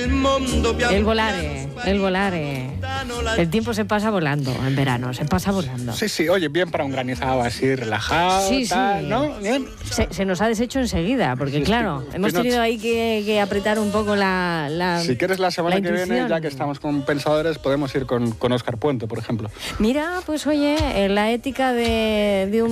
El volare. El tiempo se pasa volando en verano, se pasa volando. Sí, oye, bien para un granizado así, relajado, Sí, tal, ¿no? Bien. Se nos ha deshecho enseguida, porque claro, hemos tenido ahí que apretar un poco la Si quieres la semana que intuición. viene, ya que estamos con pensadores, podemos ir con Óscar Puente, por ejemplo. Mira, pues oye, la ética de un